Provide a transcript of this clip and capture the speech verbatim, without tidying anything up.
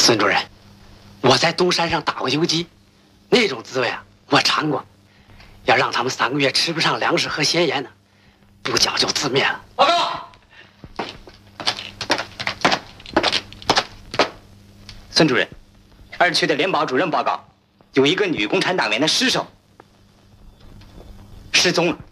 孙主任，我在东山上打过游击，那种滋味啊，我尝过。要让他们三个月吃不上粮食和咸盐呢，不讲就自灭了。 报告， 孙主任，二区的联保主任报告，有一个女共产党员的尸首失踪了。